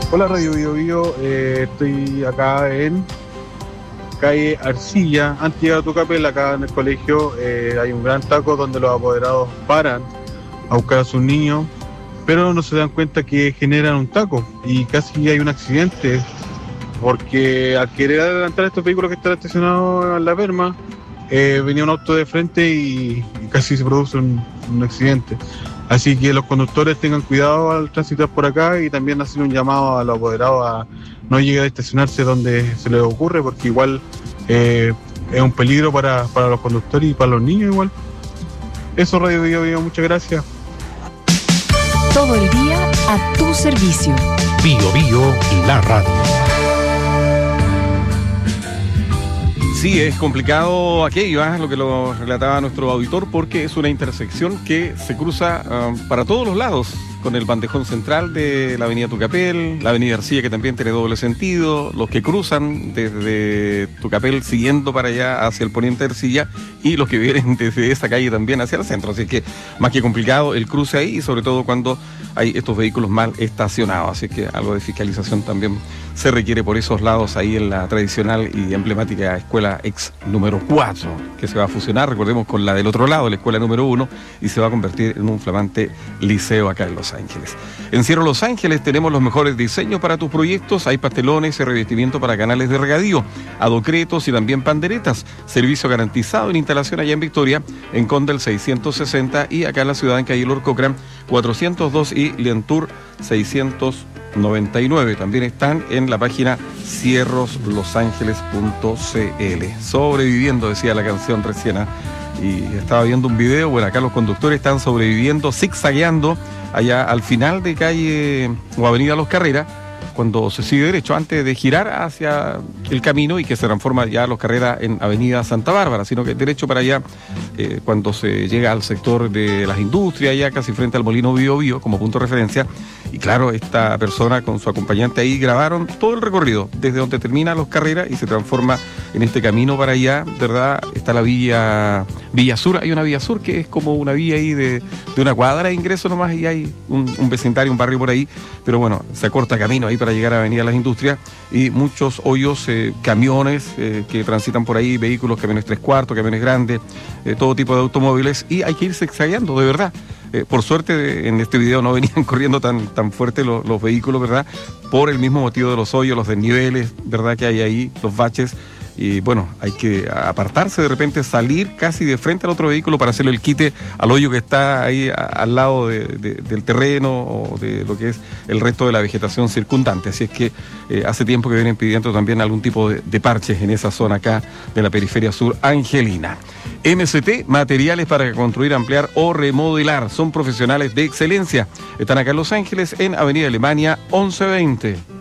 Hola Radio Bio Bio, estoy acá en calle Arcilla, antes de llegar a Tucapel, acá en el colegio hay un gran taco donde los apoderados paran a buscar a sus niños, pero no se dan cuenta que generan un taco y casi hay un accidente, porque al querer adelantar estos vehículos que están estacionados en la Perma, venía un auto de frente y casi se produce un accidente. Así que los conductores tengan cuidado al transitar por acá y también hacer un llamado a los apoderados a no llegar a estacionarse donde se les ocurre, porque igual es un peligro para los conductores y para los niños igual. Eso, Radio Bio Bio, muchas gracias. Todo el día a tu servicio. Bio Bio, la radio. Sí, es complicado aquello, lo que lo relataba nuestro auditor, porque es una intersección que se cruza para todos los lados, con el bandejón central de la avenida Tucapel, la avenida Arcilla, que también tiene doble sentido, los que cruzan desde Tucapel siguiendo para allá hacia el poniente de Arcilla, y los que vienen desde esa calle también hacia el centro. Así que más que complicado el cruce ahí, y sobre todo cuando hay estos vehículos mal estacionados. Así que algo de fiscalización también se requiere por esos lados ahí en la tradicional y emblemática escuela ex número 4, que se va a fusionar, recordemos, con la del otro lado, la escuela número 1, y se va a convertir en un flamante liceo acá en Los Ángeles. En Cierro Los Ángeles tenemos los mejores diseños para tus proyectos. Hay pastelones y revestimiento para canales de regadío, adocretos y también panderetas. Servicio garantizado en instalación allá en Victoria, en Condel 660, y acá en la ciudad en calle Lord Cochrane 402 y Lientour 699. También están en la página cierroslosangeles.cl. Sobreviviendo, decía la canción recién, y estaba viendo un video. Bueno, acá los conductores están sobreviviendo, zigzagueando allá al final de calle o avenida Los Carreras, cuando se sigue derecho, antes de girar hacia el camino y que se transforma ya Los Carreras en avenida Santa Bárbara, sino que derecho para allá, cuando se llega al sector de las industrias, ya casi frente al Molino Bio Bio, como punto de referencia. Y claro, esta persona con su acompañante ahí grabaron todo el recorrido, desde donde termina Los Carreras y se transforma en este camino para allá, ¿verdad? Está la Villa Sur, hay una Villa Sur que es como una vía ahí de una cuadra de ingreso nomás, y hay un vecindario, un barrio por ahí, pero bueno, se acorta camino ahí para llegar a Avenida Las Industrias, y muchos hoyos, camiones que transitan por ahí, vehículos, camiones 3/4, camiones grandes, todo tipo de automóviles, y hay que ir zigzagueando, de verdad. Por suerte en este video no venían corriendo tan fuerte los vehículos, ¿verdad? Por el mismo motivo de los hoyos, los desniveles, ¿verdad? Que hay ahí, los baches. Y bueno, hay que apartarse, de repente salir casi de frente al otro vehículo para hacerle el quite al hoyo que está ahí al lado del terreno o de lo que es el resto de la vegetación circundante. Así es que hace tiempo que vienen pidiendo también algún tipo de parches en esa zona acá de la periferia sur angelina. MCT, materiales para construir, ampliar o remodelar. Son profesionales de excelencia. Están acá en Los Ángeles, en Avenida Alemania 1120.